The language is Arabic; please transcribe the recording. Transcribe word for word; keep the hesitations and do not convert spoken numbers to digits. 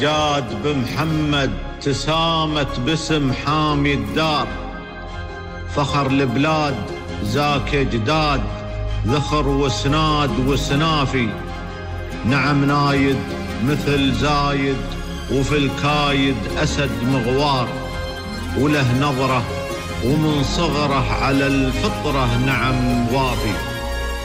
جاد بمحمد تسامت باسم حامي الدار، فخر البلاد زاك جداد، ذخر وسناد وسنافي. نعم نايد مثل زايد، وفي الكايد أسد مغوار، وله نظرة ومن صغره على الفطرة نعم وافي.